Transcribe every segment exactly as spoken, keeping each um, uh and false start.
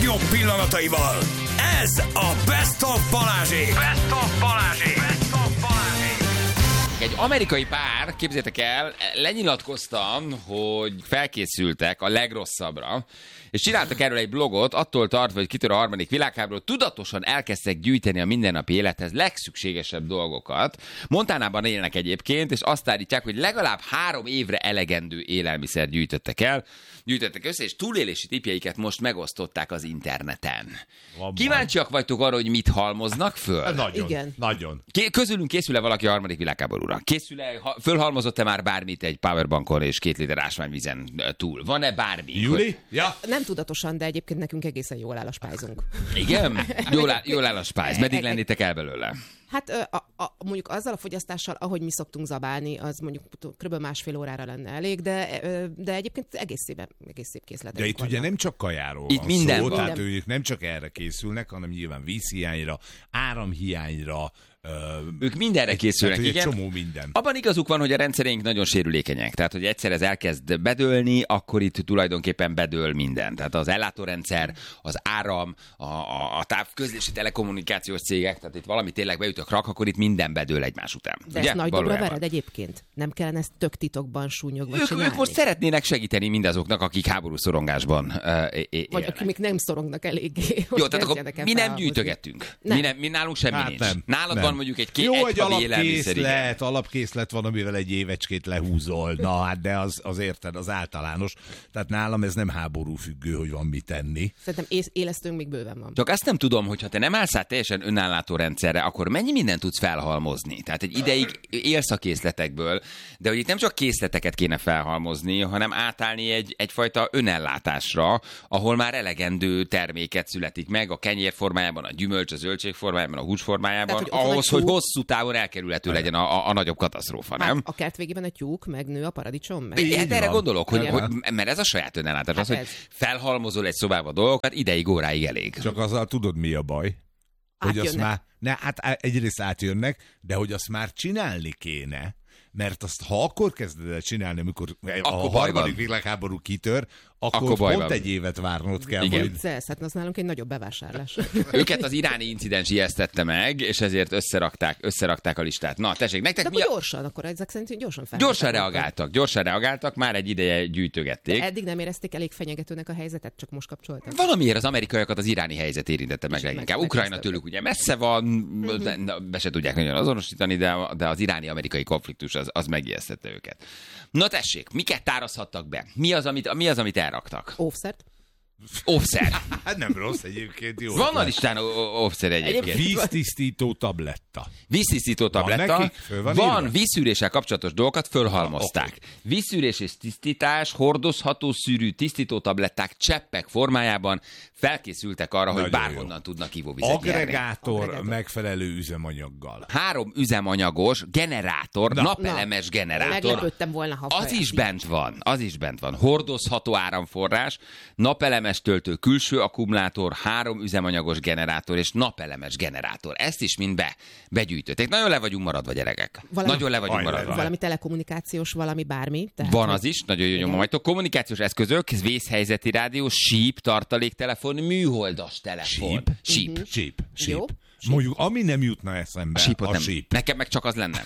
legjobb pillanataival. Ez a Best of Balázsék. Best of Balázsék. Best of Balázsék. Egy amerikai pár, képzeljétek el, lenyilatkozta, hogy felkészültek a legrosszabbra, és csináltak erről egy blogot, attól tartva, hogy kitör a harmadik világháború, tudatosan elkezdtek gyűjteni a mindennapi élethez legszükségesebb dolgokat. Montanában élnek egyébként, és azt állítják, hogy legalább három évre elegendő élelmiszer gyűjtöttek el, gyűjtöttek össze, és túlélési tippjeiket most megosztották az interneten. Van Kíváncsiak vagytok arra, hogy mit halmoznak föl? Nagyon, Igen. nagyon. Ké- közülünk készül-e valaki a harmadik világháborúra? Készül-e, ha- fölhalmozott-e már bármit egy powerbankon és két liter ásványvízen túl? Van-e bármi? Júli? Ja. Nem tudatosan, de egyébként nekünk egészen jól áll a spájzunk. Igen? Jól áll, jól áll a spice. Meddig lennétek el belőle? Hát a, a, mondjuk azzal a fogyasztással, ahogy mi szoktunk zabálni, az mondjuk kb. Másfél órára lenne elég, de, de egyébként egész szép, egész szép készletek. De itt ugye nem csak kajáról Itt van minden szó, van. tehát ők nem csak erre készülnek, hanem nyilván vízhiányra, áramhiányra, ö, Ők mindenre készülnek, hát, igen. egy csomó minden. Abban igazuk van, hogy a rendszerénk nagyon sérülékenyek. Tehát, hogy egyszer ez elkezd bedőlni, akkor itt tulajdonképpen bedől minden. Tehát az ellátórendszer, az áram, a, a, a távközlési telekommunikációs cégek, tehát itt valami tényleg beütök rak, akkor itt minden bedől egymás után. De ugye? ezt nagy dobra Valójában. vered egyébként? Nem kellene ezt tök titokban súnyogva Ők, csinálni? ők most szeretnének segíteni mindazoknak, akik háborúszorongásban uh, é- Vagy akik még nem szorongnak eléggé. Jó, tehát akkor mi nem gyűjtögettünk. Nem. Mi, nem, mi nálunk semmi Hát nincs. nem, Nálad nem. van mondjuk egy két Jó, egy egyhavi élelmiszer, igen. alapkészlet, alapkészlet van, amivel egy évecskét lehúzol. Na hát, de az, az érted, az általános. Tehát nálam ez nem háború függő, hogy van mit tenni. Szerintem ész, élesztőnk még bőven van. Csak azt nem tudom, hogy ha te nem állsz át teljesen önállátó rendszerre, akkor mennyi mindent tudsz felhalmozni? Tehát egy ideig élsz a készletekből, de hogy itt nem csak készleteket kéne felhalmozni, hanem átállni egy, egyfajta önellátásra, ahol már elegendő terméket születik meg, a kenyér formájában, a gyümölcs, a zöldség formájában, a hús formájában, Tehát, hogy ott van ahhoz, egy hogy tyúk. hosszú távon elkerülhető legyen a, a, a nagyobb katasztrófa, nem? Hát a kert végében a tyúk, megnő a paradicsom, meg... Én hát erre van. gondolok, hogy, Igen. hogy, mert ez a saját önellátás, Hát az, hogy ez. felhalmozol egy szobába dolgokat, ideig, óráig elég. Csak azzal tudod, mi a baj? Hogy azt Átjönnek. már, ne, hát á- egyrészt átjönnek, de hogy azt már csinálni kéne, mert azt, ha akkor kezded el csinálni, amikor a Akkor baj harmadik van. világháború kitör, akkor, Akkor baj pont van. egy évet várnod kell. Igen. Hogy... Viccelsz, hát az nálunk egy nagyobb bevásárlás. Őket az iráni incidens ijesztette meg, és ezért összerakták, összerakták a listát. Na, tessék, nektek De mi akkor a... gyorsan, akkor ezek szerint gyorsan fel. Gyorsan reagáltak, gyorsan reagáltak, már egy ideje gyűjtögették. Eddig nem érezték elég fenyegetőnek a helyzetet, csak most kapcsoltak. Valamiért az amerikaiakat az iráni helyzet érintette meg És leginkább. meg- Ukrajna megkezdtek. tőlük ugye messze van, de- de be se tudják nagyon azonosítani, de, de az iráni-amerikai konfliktus az, az megijesztette őket. Na tessék, miket tárazhattak be? Mi az, amit, mi az, amit elraktak? Óvszert. Óvszer. Hát nem rossz egyébként, jó. Van a listán ó- ó- óvszer egyébként. Víztisztító tabletta. Víztisztító tabletta. nekik? Föl van Van írva? vízszűréssel kapcsolatos dolgokat, fölhalmozták. Ah, oké. Vízszűrés és tisztítás, hordozható szűrű tisztító tabletták cseppek formájában felkészültek arra, hogy Nagyon bárhonnan jó. tudnak ivóvizet nyerni. Agregátor, Agregátor. megfelelő üzemanyaggal. Három üzemanyagos generátor, Na. napelemes generátor. Meglepődtem volna, ha Az is így. bent van, az is bent van. Hordozható áramforrás, napelemes töltő, külső akkumulátor, három üzemanyagos generátor és napelemes generátor. Ezt is mind be, begyűjtötték. Nagyon le vagyunk maradva, gyerekek. Valami- Nagyon le vagyunk Ajaj, maradva. Valami telekommunikációs, valami bármi. Tehát, Van hogy- az is, nagyon jó Igen. nyomom vagytok. Kommunikációs eszközök, vészhelyzeti rádió, síp, tartaléktelefon, műholdas telefon. Síp? Síp. Síp. Síp. Jó. Mondjuk, ami nem jutna eszembe, A sípot a nem. síp. Nekem meg csak az lenne.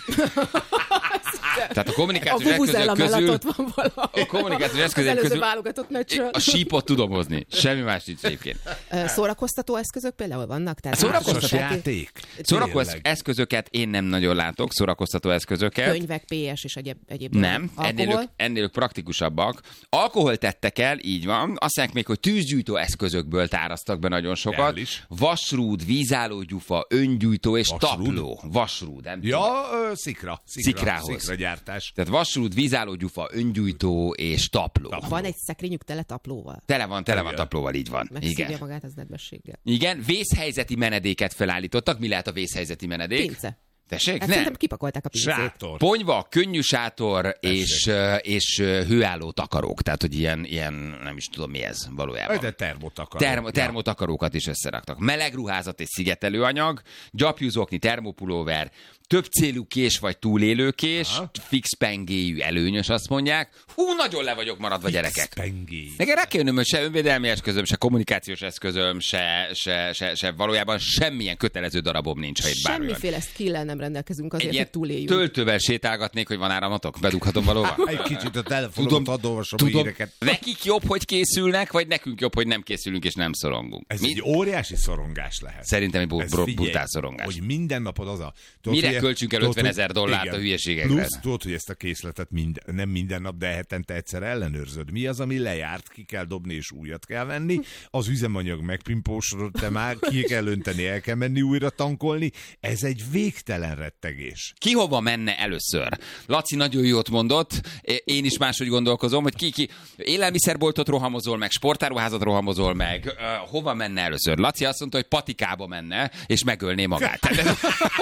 Tehát a kommunikációs A vuvuzela eszközök mellett közül... ott van valahol. A kommunikációs Az eszközök előző közül- válogatott meccsről. A sípot tudom hozni. Semmi más nincs egyébként. Ö, Szórakoztató eszközök például vannak? Tehát Szórakoztató Társas játék- játék. Szórakoztató Tényleg. eszközöket én nem nagyon látok, szórakoztató eszközöket. Könyvek, pé es és egyéb, egyéb Nem, dolgok. ennél Alkohol. ők, ennél ők praktikusabbak. Alkohol tettek el, így van. Azt mondják még, hogy tűzgyújtó eszközökből táraztak be nagyon sokat. Kell is. Vasrúd, vízállógyufa, öngyújtó és Vasrúd? tapló. Vasrúd, nem tudom. Ja, ö, szikra. szikra Szikrához. Szikragyártás. Tehát vasrúd, vízállógyufa, öngyújtó és tapló. Tapló. Van egy szekrényük tele taplóval. Tele van, tele van Igen. taplóval, így van. Megszívja Igen. magát az nedvességgel. Igen, vészhelyzeti menedéket felállítottak. Mi lehet a vészhelyzeti menedék? Pince. Tessék? Hát Nem. szerintem kipakolták a pénzét. Sátor. Ponyva, könnyű sátor és, ö, és ö, hőálló takarók. Tehát, hogy ilyen, ilyen, nem is tudom mi ez valójában. De termotakarók. Termo, termotakarókat is összeraktak. Meleg ruházat és szigetelőanyag, gyapjúzokni, termopulóver, több célú kés vagy túlélőkés, Aha. fix pengéjű előnyös, azt mondják. Hú, nagyon le vagyok maradva, gyerekek. Pengé. Nekem rá kell jönnöm, hogy se önvédelmi eszközöm, se kommunikációs eszközöm, se, se, se, se valójában semmilyen kötelező darabom nincs, ha itt bármi van. Semmiféle skill-el nem rendelkezünk azért, Egy hogy ilyen túléljünk. töltővel sétálgatnék, hogy van áramatok? Bedughatom valóban? Egy kicsit a telefonomat hadd olvasom a tudom, híreket. nekik jobb, hogy készülnek, vagy nekünk jobb, hogy nem készülünk és nem szorongunk? Ez Mi? egy óriási szorongás lehet. Szerintem egy Ez bro- figyelj, brutál szorongás. Hogy minden napod az a... Tudod, Mire hogy- költsünk el tudod, ötvenezer hogy- dollárt igen. a hülyeségekre? Plusz tudod, hogy ezt a készletet mind, nem minden nap, de hetente egyszer ellenőrzöd. Mi az, ami lejárt, ki kell dobni és újat kell venni. Az üzemanyag megpimpósodott, te már ki kell önteni, el kell menni újra tankolni. Ez egy végtelen rettegés. Ki hova menne először? Laci nagyon jót mondott, én is máshogy gondolkozom, hogy ki, ki élelmiszerboltot rohamozol meg, sportáruházat rohamozol meg, uh, hova menne először? Laci azt mondta, hogy patikába menne, és megölné magát. Tehát,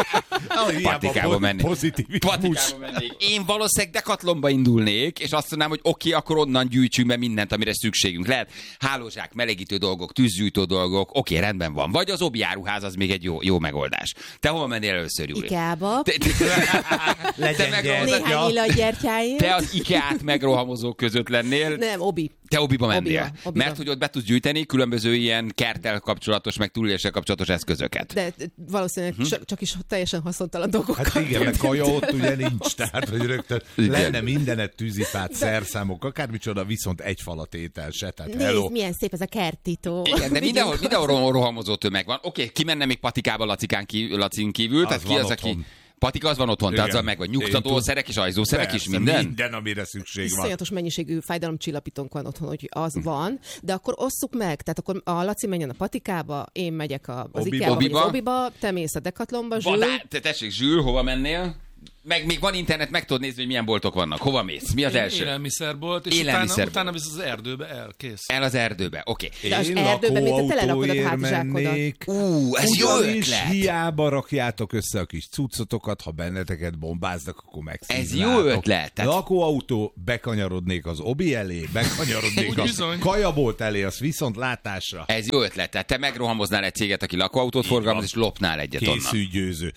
patikába menni. Pozitivizmus. Patikába mennék. Én valószínűleg Decathlonba indulnék, és azt mondanám, hogy oké, okay, akkor onnan gyűjtsünk be mindent, amire szükségünk lehet. Hálózsák, melegítő dolgok, tűzgyújtó dolgok, oké, okay, rendben van. Vagy az Obi áruház, az még egy jó, jó megoldás. Te hova mennél először, Júli? Ikeába. Te, te, Legyen te, gyerek. megrohamozod- Néhány illatgyertyáért. te az IKEA-t megrohamozók között lennél, Nem, Obi. te Obiba mennél. Obiba, Obiba. Mert hogy ott be tudsz gyűjteni különböző ilyen kerttel kapcsolatos, meg túléléssel kapcsolatos eszközöket. De valószínűleg Mhm. csak, csak is teljesen haszontalan dolgokat. Hát igen, mert kaja ott ugye nincs, tehát hogy rögtön Igen. lenne mindenet, tűzifát, szerszámok, akármicsoda, viszont egy falat étel se, tehát hello. Nézd, milyen szép ez a kerttító. Igen, de mindenhol, mindenhol rohamozó tömeg van. Oké, ki menne még patikába Lacikán kívül, Lacin kívül? Az Tehát ki van az, aki... otthon. Patika az van otthon, tehát Igen. az meg vagy Én nyugtatószerek és ajzószerek is, Persze, minden? Minden, amire szükség van. Iszonyatos mennyiségű fájdalomcsillapítónk van otthon, hogy az van, de akkor osszuk meg. Tehát akkor a Laci menjen a patikába, én megyek a, az Obiba. Ikeába, vagy az Obiba. Obiba, te mész a Decathlonba, Zsül. Vadá... Te tessék, Zsül, hova mennél? Meg még van internet, meg tudod nézni, hogy milyen boltok vannak. Hova mész? Mi az Én első? Élelmiszerbolt, és Élelmiszerbolt. utána, utána visz az erdőbe, el, kész. El az erdőbe, oké. De az Én erdőben még te telerakod a lakóautóért hátizsákodat. mennék. Ú, ez jó Ugyanis ötlet. hiába rakjátok össze a kis cuccotokat, ha benneteket bombáznak, akkor megszívnátok. Ez jó ötlet. Tehát- Lakóautó, bekanyarodnék az Obi elé, bekanyarodnék Úgy a bizony. kajabolt elé, az viszont látásra. Ez jó ötlet. Tehát te megrohamoznál egy céget, aki lakóautót forgalmaz, van. és lopnál egyet onnan. Készülj győző.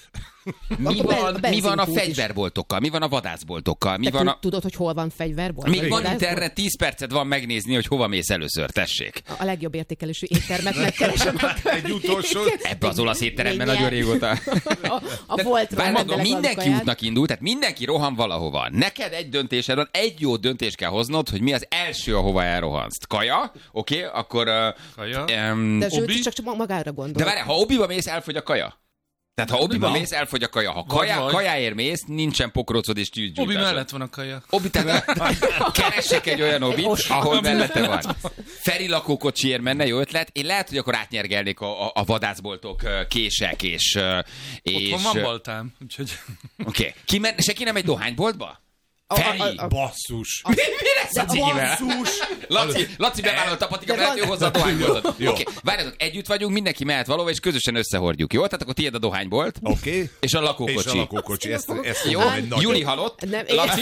Mi Akkor van, ben- mi van a benzinkút is. fegyverboltokkal? Mi van a vadászboltokkal? Mi Te van a... tud- tudod, hogy hol van fegyverbolt? Még Vagy van vadászbolt? internet, tíz percet van megnézni, hogy hova mész először, tessék. A legjobb értékelésű éttermet megkeresem. Egy utolsó. Ebbe az olasz étteremben Még nagyon nyert. régóta. A, a voltról Várj, mondom, rendelek mindenki valami útnak indul, tehát mindenki rohan valahova. Neked egy döntésed van, egy jó döntést kell hoznod, hogy mi az első, ahova elrohansz. Kaja, oké, okay, akkor... Uh, Kaja. Um, De Zsül, Obi? csak, csak magára gondol. de várj, ha Obiba mész, elfogy a kaja. Tehát ha Obiba Na. mész, elfogy a kaja. Ha kaja, vagy. kajáért mész, nincsen pokrócod és tűzgyújtásod. Obi mellett van a kaja. Obi, tehát keresek egy olyan Obit, ahol mellette van. Feri lakókocsiért menne, jó ötlet. Én lehet, hogy akkor átnyergelnék a, a, a vadászboltok ö, kések, és... ö, és Otthon van baltám, úgyhogy... Oké. Okay. Ki men- se ki nem egy dohányboltba? A- Feri! a- a- Basszus. Mi, mi lesz a címe? Laci, Laci bevállalta a patika, De mert ő van- hozza a dohányboltot. Jó. Oké, okay. Várjatok, együtt vagyunk, mindenki mehet valahova, és közösen összehordjuk, jó? Tehát akkor tiéd a dohánybolt, Oké. Okay. és a lakókocsi. És a lakókocsi. Ezt, ezt Jó, mondom, egy nagyon- Júli halott. Nem, Laci...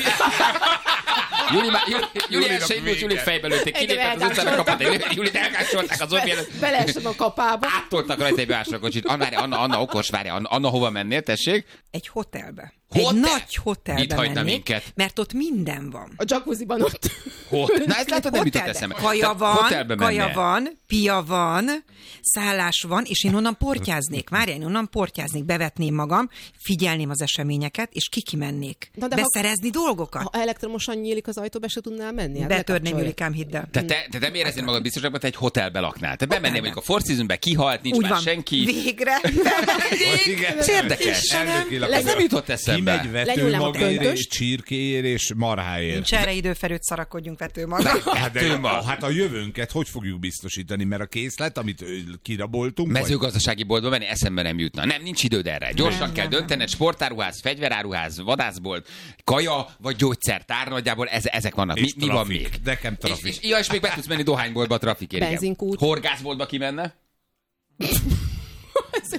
Júli, már- Júli, Júli Júlinak első indult, vége. Júlit fejbe lőtték, Engem kilépett az utcára, kapott egy Júlit elkásolták az Obi előtt. Beleesem a kapába. Áttoltak rajta egy beásra kocsit. Anna, várj, Anna, Anna okos, várj, Anna, Anna, hova mennél, tessék? Egy hotelbe. Hotel? Egy nagy hotelbe Mit hagyna mennék, minket? mert ott minden van. A jacuzziban ott. Hot. Na, ezt látod, nem jutott Hotelbe. eszembe. Kaja Tehát van, hotelbe kaja menne. van, pia van, szállás van, és én onnan portyáznék. Várjál, én onnan portyáznék, bevetném magam, figyelném az eseményeket, és kikimennék. Na, de ha- Beszerezni dolgokat. Ha elektromosan nyílik az ajtó, be se tudnál menni. Hát Betörném, lekapcsolja. Julikám, hidd el. Tehát te, te nem éreznéd magad biztosabban, te egy hotelbe laknál. Te bemennél mondjuk a Four Seasonbe, kihalt, nincs Úgy már van. senki. Végre. Igen. Ez érdekes. Elnöki Ez lakás. nem jutott eszembe. Kimegy Lenyúlnám a vetőmagért, köntöst. csirkéért és marháért. Nincs erre időferőt, szarakodjunk vető maga. Hát, de, Vetőmag. hát a jövőnket hogy fogjuk biztosítani? Mert a készlet, amit ö, kiraboltunk, vagy- Mezőgazdasági boltba menni eszembe nem jutna. Nem, nincs időd erre. Gyorsan Nem, kell nem, döntened, sportáruház, fegyveráruház, vadászbolt, kaja vagy gyógyszertár, nagyjából ez, ezek vannak. Mi, És mi van trafik. még? Nekem És, trafik. és, ja, és még be tudsz menni dohányboltba a trafikért. igen. Benzinkút. Horgászboltba kimenne?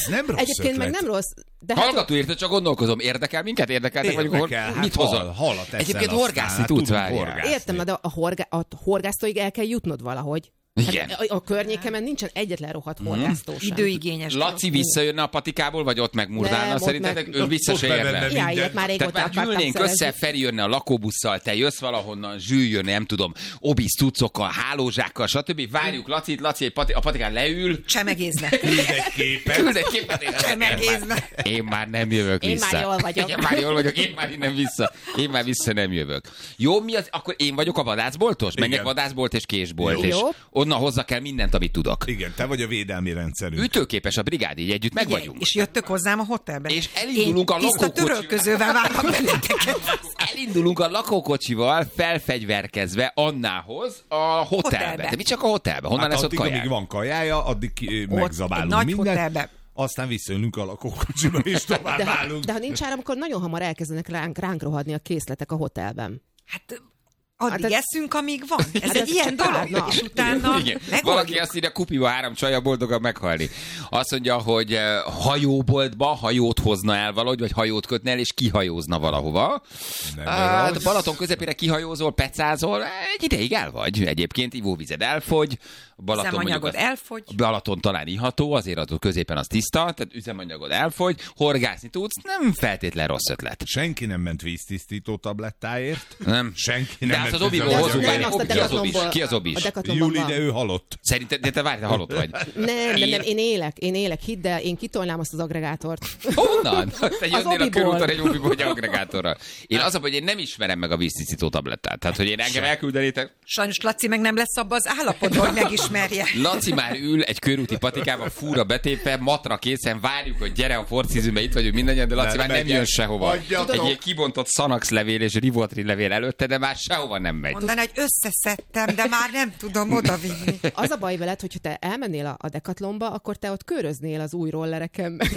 nem rossz Egyébként ötlet. meg nem rossz. De hát Hallgató írta, csak gondolkozom, érdekel minket, érdekeltek vagyunk, Érdekel, hol- hát mit hal- hozol? halat eszel Egyébként aztán, horgászni hát tudsz, tudunk várjál. horgászni. értem, na, de a, horgá- a horgásztóig el kell jutnod valahogy. Igen. Hát a, a környékemen nincsen egyetlen rohadt horgásztó sem. Időigényes. Laci visszajönne a patikából, vagy ott megmurdálna, Nem, ott szerintetek? meg- Ő vissza ott se érne. bevenne Ja, minden. ilyet már Tehát régóta már akartam gyűlnénk szerezni. össze, Feri jönne a lakóbusszal, te jössz valahonnan, Zsül jönne, nem tudom, obisz cuccokkal, hálózsákkal, stb. Várjuk Lacit, Laci egy pati, a patikán leül, Csemegéznek. Küld egy képet. küld egy képet, én, én, Csemegéznek. már, én már nem jövök Én vissza. már jól vagyok. Én már jól vagyok, én már innen vissza. Én már vissza nem jövök. Jó, mi az? Akkor én vagyok a vadászboltos? Menjek Igen. vadászbolt és késbolt, Jó. és Jó. onnan hozzá kell mindent, amit tudok. Igen, te vagy a védelmi rendszerünk. Ütőképes a brigád, így együtt meg vagyunk. És jöttök hozzám a hotelbe. És elindulunk Én a tiszta lakókocsival. törölközővel várlak benneteket. Elindulunk a lakókocsival felfegyverkezve Annához a hotelbe. Hotelbe. De mi csak a hotelbe? Honnan Hát lesz ott addig, kaják? amíg van kajája, addig ki, Ott megzabálunk egy nagy mindent. hotelbe. Aztán visszajönünk a lakókocsiba, és tovább De ha, állunk. de ha nincs áram, akkor nagyon hamar elkezdenek ránk, ránk rohadni a készletek a hotelben. Hát addig Hát hát ez- eszünk, amíg van. Ez Hát egy ez ilyen csak pár dolog. nap. És utána Igen. Valaki megoldjuk. azt írja, kupiba három csaja boldogan meghalni. Azt mondja, hogy eh, hajóboltba hajót hozna el valahogy, vagy hajót kötne el, és kihajózna valahova. Nem Hát rossz. Balaton közepére kihajózol, pecázol, egy ideig el vagy. Egyébként ivóvized elfogy. Balaton mondjuk Üzemanyagod az- elfogy. Balaton talán iható, azért az középen az tiszta, tehát üzemanyagod elfogy, horgászni tudsz, nem feltétlen rossz ötlet. Senki nem ment víztisztító tablettáért. Nem. Senki De nem azt ment az Obiból üzemanyag- hozzuk Nem, el. azt a Ki az obis? Decathlonból- Ki az obis? a Decathlonban Júli, van. de ő halott. Szerinted, de te várj, te halott vagy. Nem, nem, Él- nem, én élek, én élek, hidd el, én kitolnám azt az agregátort. Honnan? Te jönnél a Obiból. körúton egy Obiból egy agregátorral. Én az, hogy én nem ismerem meg a víztisztító tablettát. Tehát, hogy én engem elküldenétek. Sajnos Laci meg nem lesz abban az állapotban, hogy megismerje. Laci már ül egy körúti patikában, fúra betépve, matra készen, várjuk, hogy gyere a forcízünkbe, itt vagyunk mindannyian, de Laci Nem már nem megyek. jön sehova. Hagyjatok. Egy ilyen kibontott Xanax levél és Rivotril levél előtte, de már sehova nem megy. Mondaná, hogy összeszedtem, de már nem tudom odavinni. Az a baj veled, hogyha te elmennél a, a Decathlonba, akkor te ott köröznél az új rollereken, meg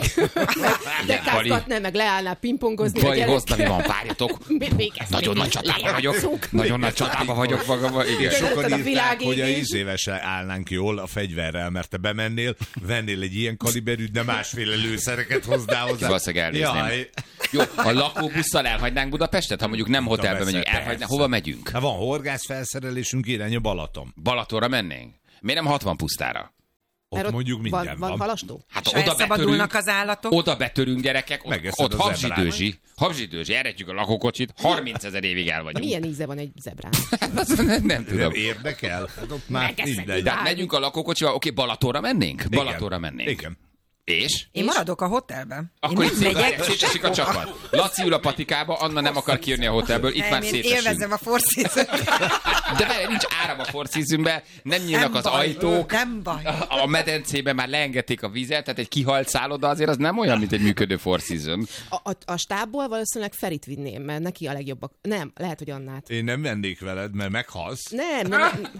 dekázgatnál, meg leállnál pingpongozni a Baj, gyerekkel. hoztam, mi van, várjatok. Végezd Nagyon még nagy csatában lejátszunk. vagyok. Nagyon nagy csatában vagyok magamban. Igen. Igen, sokan Tudod, a írták, világégés. hogy a izévesre állnánk jól a fegyverrel, mert te bemennél, vennél egy ilyen kaliberűt, de másféle lőszereket hoznál hozzá. Valószínűleg elnézném. Jaj. Jó, a lakóbusszal elhagynánk Budapestet? Ha mondjuk nem hotelbe Persze, megyünk, persze. elhagynánk, hova megyünk? Ha van horgász felszerelésünk, irány a Balaton. Balatonra mennénk? Miért nem hatvan pusztára? Ott Mert mondjuk minden van. van. Van halastó? Hát És ha oda elszabadulnak betörünk, az állatok. oda betörünk gyerekek, ott, Megeszed ott a habzsidőzsi, habzsidőzsi, eredjük a lakókocsit, harmincezer évig el vagyunk. Milyen íze van egy zebrán? nem, nem tudom. Nem érdekel? Hát ott már Megeszed. mindegy. De hát megyünk a lakókocsival, oké, Balatonra mennénk? Igen. Balatonra mennénk. Igen. És? Én maradok a hotelben. Akkor Én itt nem szépen megyek. szétesik a csapat. Laci ül a patikába, Anna nem akar kijönni a hotelből, itt Nem, már én szétesünk. élvezem a Four Seasons. De várj, nincs áram a Four Seasonbe, nem nyílnak Nem az baj, ajtók. nem baj. A medencében már leengedték a vizet, tehát egy kihalt szálloda azért az nem olyan, mint egy működő Four Season. A, a, a stábból valószínűleg Ferit vinném, mert neki a legjobbak. Nem, lehet, hogy Annát. Én nem vennék veled, mert meghalsz. Nem, nem. nem.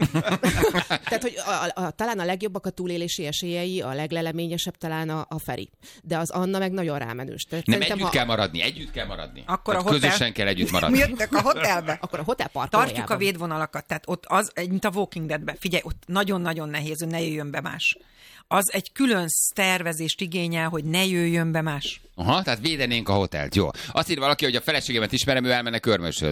Tehát, hogy a, a, a, talán a legjobbak a túlélési esélyei, a legleleményesebb talán a, a Feri. De az Anna meg nagyon rámenős. Tehát Nem, szerintem, együtt ha- kell maradni, együtt kell maradni. Akkor Tehát a hotel... Közösen kell együtt Mi maradni. jöttök a hotelbe? Akkor a hotel Tartjuk parkolójában. a védvonalakat, tehát ott az, egy- mint a Walking Deadben. Figyelj, ott nagyon-nagyon nehéz, hogy ne jöjjön be más. Az egy külön tervezést igényel, hogy ne jöjjön be más. Aha, tehát védenénk a hotelt, jó. Azt ír valaki, hogy a feleségemet ismerem, ő elmenne Körmöshöz.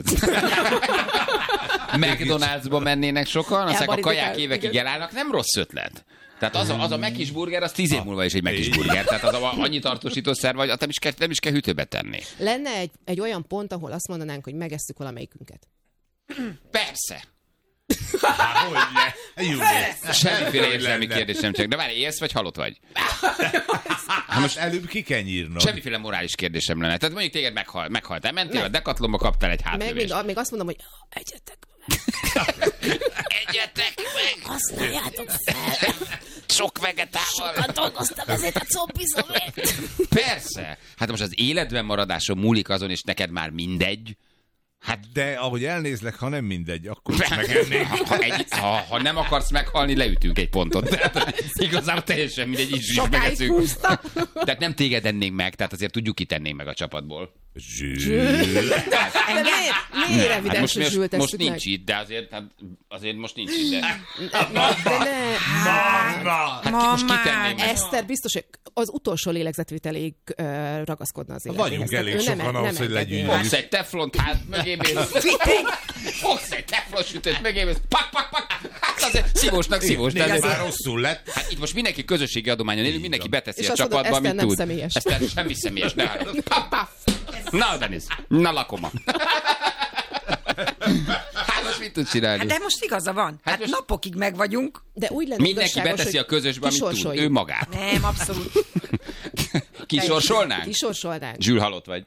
McDonald'sba mennének sokan, aztán a Elbarítják, kaják évekig igen. elállnak, nem rossz ötlet. Tehát az a, az a Mekis burger, az tíz év múlva is egy Mekis burger. Tehát az a, annyi tartósítószer vagy, azt nem is kell, nem is kell hűtőbe tenni. Lenne egy, egy olyan pont, ahol azt mondanánk, hogy megesszük valamelyikünket. Persze. Hogyne? Jó. Semmiféle érzelmi lenne. kérdés nem csak. De várj, élsz vagy halott vagy? Hát most előbb ki kell nyírnom. Semmiféle morális kérdésem lenne. Tehát mondjuk téged meghal, meghaltál, mentél a Decathlonba, kaptál egy Meg még, hátlövést. még azt mondom, hogy egyetek meg, Egyetek meg! használjátok fel. Sok vegetával! Sokat dolgoztam ezért a combizomért. Persze! Hát most az életben maradáson múlik azon, és neked már mindegy. Hát De ahogy elnézlek, ha nem mindegy, akkor is megennék. ha, egy, ha, ha nem akarsz meghalni, leütünk egy pontot. Tehát igazából teljesen mindegy, így is Sokáig megeszünk. húzta. Tehát nem téged ennénk meg, tehát azért tudjuk kitennénk meg a csapatból. Zsűr. De miért, miért Hát evidens, most, hogy most, Zsült most tesszük nincs meg? itt, de azért, hát azért most nincs itt. De... De ne. Hát ki most Mamá, kitenném meg? Eszter biztos, hogy az utolsó lélegzetvételéig uh, ragaszkodna az életéhez. Vagyunk Tehát elég ő sokan ahhoz, hogy engedné. legyünk. Fogsz egy teflont, hát mögé mész. Fogsz egy teflon sütőt, mögé mész. Pak, pak, pak. Hát azért szívósnak szívós. de Nézd, azért- már rosszul lett. Hát itt most mindenki közösségi adományon él, mindenki beteszi És a azt mondod, csapatba, Eszter mint nem tud. személyes. Eszter semmi személyes, ne hallod. Paf, paf. Na, Denis, na lakoma. Hát most mit tud csinálni? Hát de most igaza van. Hát, most- napokig meg vagyunk. De úgy lenne Mindenki igazságos, beteszi hogy a közösbe, amit tud. kisorsoljuk. Ő magát. Nem, abszolút. Kisorsolnánk? Kisorsolnánk. Zsül, halott vagy.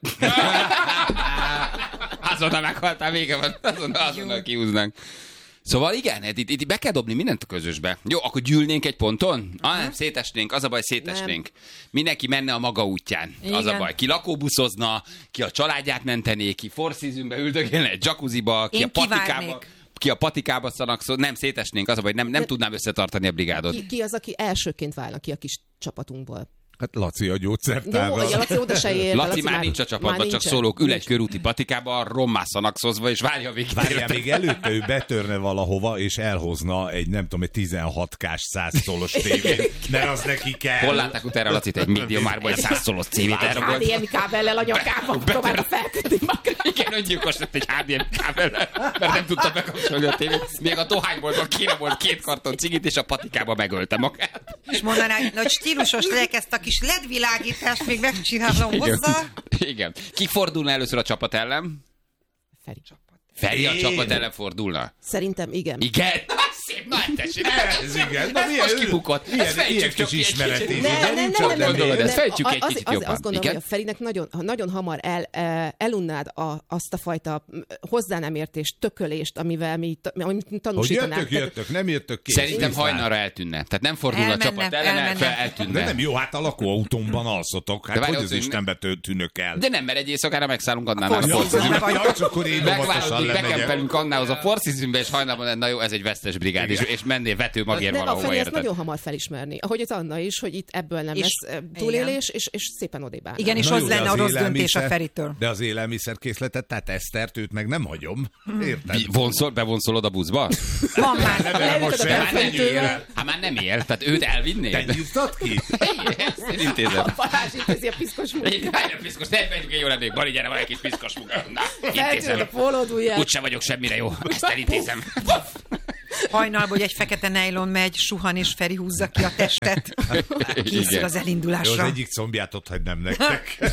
Azonnal meghaltál, vége van. Azonnal, azonnal kiúznánk. Szóval igen, itt, itt be kell dobni mindent a közösbe. Jó, akkor gyűlnénk egy ponton? Ah, nem, szétesnénk, az a baj, szétesnénk. Mindenki menne a maga útján. Az a Igen. baj. Ki lakóbuszozna, ki a családját mentené, ki Four Seasonbe üldögélne egy jacuzziba, ki Én a patikába. kivárnék. Ki a patikába szanakszol, nem szétesnénk, az a baj, nem, nem tudnám összetartani a brigádot. Ki, ki az, aki elsőként válna ki a kis csapatunkból? Hát Laci a Jó, gyógyszertárra. hogy a Laci oda se ér. Laci már nincs a csapatban, csak szólók, ül egy körúti patikába, rommá szanakszozva, és várja a végét. Várjál, még előtte ő betörne valahova, és elhozna egy, nem tudom, egy tizenhat kás száz szolos tévét, mert az neki kell. Hol látták utána Lacit egy médiumárban, egy száz szolos cévét elragolt? há dé em i kábellel a nyakába, próbálta felkötni magát. Igen, öngyilkos lett egy há dé em kábellel, mert nem tudta bekapcsolni a tévét. Még a dohányboltban kéne volt két karton cigit, és a patikába megölte magát. És mondaná, hogy stílusos legyek, ezt a kis ledvilágítást még megcsinálom hozzá. Igen. Ki fordulna először a csapat ellen? Feri. Feri a Én? csapat ellen fordulna. Szerintem igen. Igen? Szép, na tessék. Ez igen. Ez most kibukott. Ilyen, Ezt fejtsük ilyen csak kis ki egy ismeret. kicsit. Nem, nem, nem, nincs nem, ott nem, gondolod, nem, ezt nem. fejtsük egy Az- kicsit az- jobban. Azt gondolom, Igen? hogy a Ferinek nagyon, nagyon hamar el, eh, elunnád a, azt a fajta mm, hozzá nem értés, tökölést, amivel mi, ta- amit mi Hogy tanúsítanánk. jöttök, jöttök, nem jöttök ki. Szerintem Viszlát. hajnalra eltűnne. Tehát nem fordulna a Elmenne, csapat ellen, elmenne. fel De eltűnne. nem jó, hát a lakóautómban alszotok. Hát De várj, hogy ott az én- Istenbe tő- tűnök el? De nem, mert egy éjszakára megszállunk annál a Ja, Four ja, csak akkor én óvatosan Megválasztunk, lemegyek. bekempelünk Annához a Four Seasonbe, és hajnalban, na jó, ez egy vesztes brigád, és, és mennél vető magért Nem, a valahova, Feri ezt érted? nagyon hamar felismerni. Ahogy az Anna is, hogy itt ebből nem És- lesz eh, túlélés, és, és szépen odébb állnak. Igen, és Na az jó, de lenne a az rossz döntés a élelmiszer- Feritől. De az élelmiszerkészletet, tehát Esztert, őt meg nem hagyom. Érted? Mi, Vonszol, bevonszolod a buszba? Van már. Nem, most Leütöd a sem. Már nem él. felfejtővel. Hát már nem él, tehát őt Te elvinnéd? nyitad ki? Ezt én intézem. A Balázs intézi a piszkos munkát. Egy várj, piszkos, ne vegyük, jó lennék. Bali, gyere, van egy kis piszkos munka. Na, Feltűnöd intézem. a pólódújját. Úgyse vagyok semmire jó. Ezt elintézem. Hajnalban, hogy egy fekete nejlon megy, suhan és Feri húzza ki a testet. Készül Igen. az Jó, az elindulásra. egyik combját ott hagynám nektek.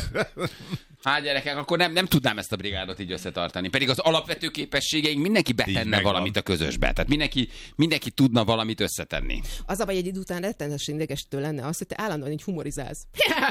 Hát gyerekek, akkor nem, nem tudnám ezt a brigádot így összetartani. Pedig az alapvető képességeink mindenki betenne megvan. valamit a közösbe. Tehát mindenki, mindenki tudna valamit összetenni. Az a baj, egy idő után rettenetes idegesítő lenne az, hogy te állandóan így humorizálsz.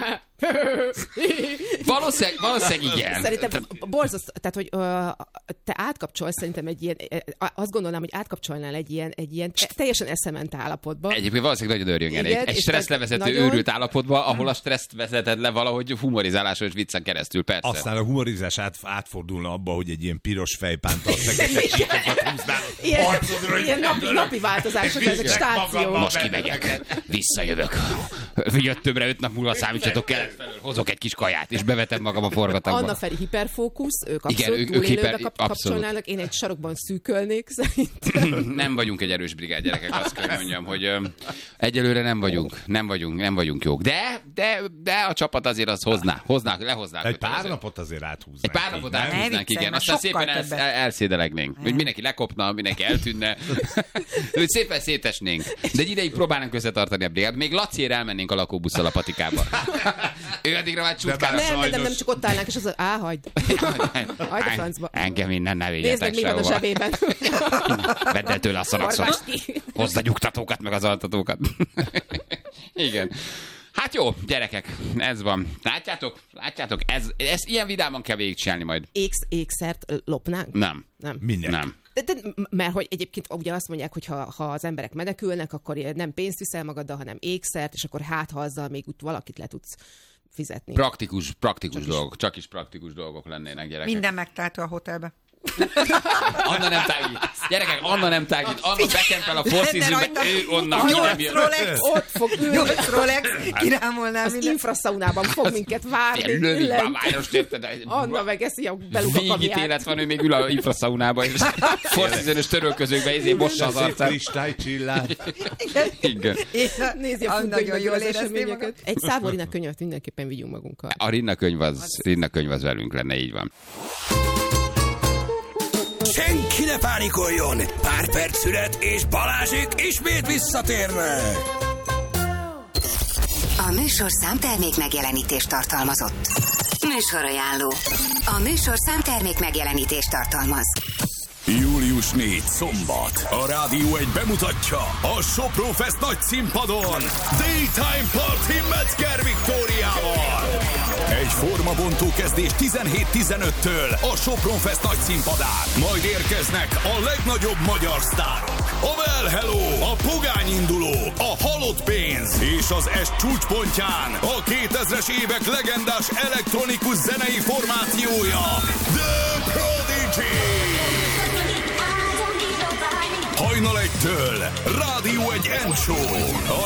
Valószínűleg, valószínűleg igen. Szerintem borzasztó, tehát hogy ö, te átkapcsolsz szerintem egy ilyen, ö, azt gondolnám, hogy átkapcsolnál egy ilyen, egy ilyen teljesen eszement állapotba. Egyébként valószínűleg nagyon örjöngenék. Igen, Egy és stresszlevezető nagyon- őrült állapotba, ahol a stresszt vezeted le valahogy humorizáláson és viccen keresztül, persze. Aztán a humorizás át, átfordulna abba, hogy egy ilyen piros fejpántal fekete csíkokat húznál. Ilyen, arcodra, hogy ilyen napi, napi változások, ezek Viszlek stáció. magammal. Most kimegyek, visszajövök. Jöttömre öt nap múlva számítsatok kelet felől, hozok egy kis kaját, és bevetem magam a forgatagba. Anna Feri hiperfókusz, ők Igen, abszolút ők- ők túlélőbe hiper- kap, abszolút. kapcsolnának, én egy sarokban szűkölnék szerintem. Nem vagyunk egy erős brigád, gyerekek, azt kell, hogy mondjam, hogy ö, egyelőre nem vagyunk, nem vagyunk, nem vagyunk jók. De, de, de a csapat azért az hozná, hozná, lehoznák. Egy őket. pár napot azért áthúznánk. Egy pár napot így, nem? áthúznánk, viccelj, igen. már Aztán sokkal szépen elsz, többet. el, elszédelegnénk. Hogy mindenki lekopna, mindenki eltűnne. Hogy szépen szétesnénk. De egy ideig próbálnánk összetartani a brigádot. Még Laciért elmennénk a lakóbusszal a patikába. Ő addigra már csutkára. bár- Nem, nem, nem, nem, sajnos. csak ott állnánk, és az, á, hagyd. Hagyd a francba. Engem innen ne Nézd vigyetek meg, mi van a sehova. zsebében. Vedd el tőle a szanakszót. Forgasd ki. Hozd a nyugtatókat, meg az altatókat. Igen. Hát jó, gyerekek, ez van. Látjátok? Látjátok? Ez, ez ilyen vidáman kell végigcsinálni majd. Éksz, ékszert lopnánk? Nem. Nem. Minek? Nem. De, de, mert hogy egyébként ugye azt mondják, hogy ha, ha az emberek menekülnek, akkor nem pénzt viszel magaddal, hanem ékszert, és akkor hát, ha azzal még úgy valakit le tudsz fizetni. Praktikus, praktikus dolgok. Csak is praktikus dolgok lennének, gyerekek. Minden megtalálható a hotelbe. Anna nem tágít. Gyerekek, Anna nem tágít. Anna bekempel a Four Seasons-be, ő onnan ki nem jön. Rolex, Ott fog ülni. nyolc Rolex, kirámolnál Az minden. infraszaunában fog minket várni. Lövik, lent. már város, érted? Anna meg eszi a belug a kaviárt. Végítélet van, ő még ül a infraszaunába, és Four Seasons-ös törölközőkbe ezért mossa az Szép arcát. kristálycsillár. Igen. Nézi a Nagyon futballban jól az érezné eseményeket. magad. Egy Szávorina könyvet mindenképpen vigyünk magunkkal. A Rinna könyv az, Rinna könyv az velünk lenne, így van. Senki ne pánikoljon! Pár perc szület, és Balázsék ismét visszatérnek! A műsor számtermék megjelenítést tartalmazott. Műsorajánló. A műsor számtermék megjelenítést tartalmaz. július negyedike szombat. A Rádió egy bemutatja a Sopron Fest nagy színpadon Daytime Party Metzger Viktóriával. Egy formabontó kezdés tizenhét tizenöttől a Sopron Fest nagy színpadán. Majd érkeznek a legnagyobb magyar sztárok. A Well Hello, a Pogány induló, a Halott pénz és az est csúcspontján a kétezres évek legendás elektronikus zenei formációja The Prodigy. Hajnal egytől Rádió egy End Show. A